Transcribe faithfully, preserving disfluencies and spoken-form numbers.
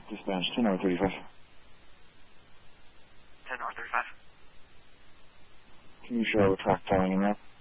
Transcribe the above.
Dispatch ten hour thirty-five. ten hour thirty-five. Can you show a truck towing in that?